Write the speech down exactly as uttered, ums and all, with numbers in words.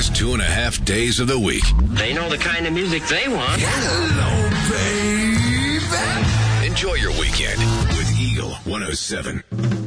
last two and a half days of the week. They know the kind of music they want. Hello, baby. Enjoy your weekend with Eagle one oh seven.